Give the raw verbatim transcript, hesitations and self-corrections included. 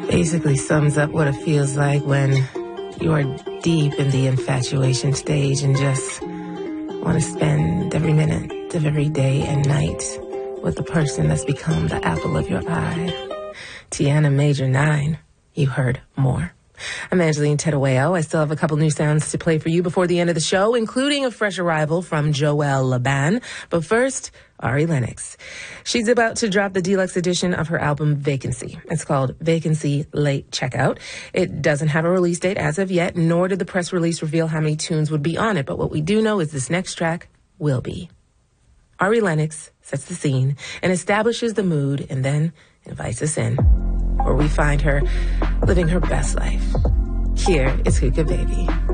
basically sums up what it feels like when you are deep in the infatuation stage and just want to spend every minute of every day and night with the person that's become the apple of your eye. Tiana Major nine, you heard more. I'm Angeline Tedoeo. I still have a couple new sounds to play for you before the end of the show, including a fresh arrival from Joelle Laban. But first, Ari Lennox. She's about to drop the deluxe edition of her album Vacancy. It's called Vacancy Late Checkout. It doesn't have a release date as of yet, nor did the press release reveal how many tunes would be on it. But what we do know is this next track will be. Ari Lennox sets the scene and establishes the mood and then invites us in, where we find her living her best life. Here is Hookah Baby.